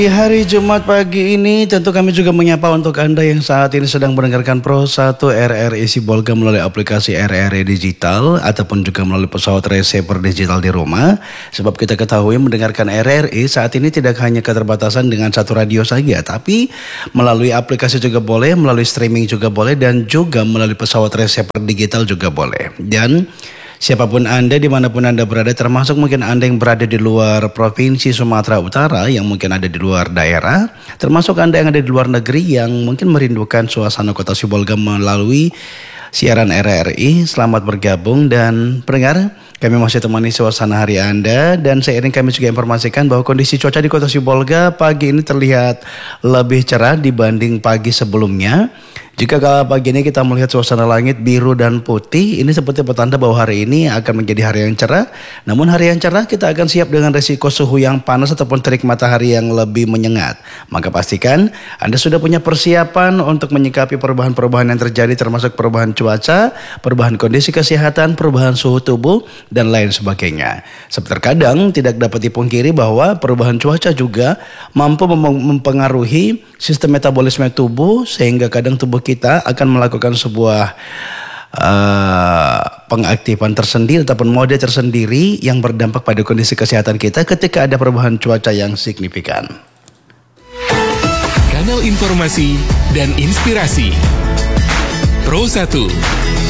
Di hari Jumat pagi ini tentu kami juga menyapa untuk Anda yang saat ini sedang mendengarkan Pro 1 RRI Sibolga melalui aplikasi RRI Digital ataupun juga melalui pesawat receiver digital di rumah. Sebab kita ketahui mendengarkan RRI saat ini tidak hanya keterbatasan dengan satu radio saja, tapi melalui aplikasi juga boleh, melalui streaming juga boleh, dan juga melalui pesawat receiver digital juga boleh. Dan siapapun Anda, dimanapun Anda berada, termasuk mungkin Anda yang berada di luar Provinsi Sumatera Utara, yang mungkin ada di luar daerah, termasuk Anda yang ada di luar negeri yang mungkin merindukan suasana kota Sibolga melalui siaran RRI, selamat bergabung. Dan pendengar, kami masih temani suasana hari Anda, dan seiring kami juga informasikan bahwa kondisi cuaca di kota Sibolga pagi ini terlihat lebih cerah dibanding pagi sebelumnya. Jika pagi ini kita melihat suasana langit biru dan putih, ini seperti petanda bahwa hari ini akan menjadi hari yang cerah. Namun hari yang cerah kita akan siap dengan resiko suhu yang panas ataupun terik matahari yang lebih menyengat. Maka pastikan Anda sudah punya persiapan untuk menyikapi perubahan-perubahan yang terjadi, termasuk perubahan cuaca, perubahan kondisi kesehatan, perubahan suhu tubuh, dan lain sebagainya. Sebab terkadang tidak dapat dipungkiri bahwa perubahan cuaca juga mampu mempengaruhi sistem metabolisme tubuh, sehingga kadang tubuh kita akan melakukan sebuah pengaktifan tersendiri ataupun mode tersendiri yang berdampak pada kondisi kesehatan kita ketika ada perubahan cuaca yang signifikan. Kanal informasi dan inspirasi Pro 1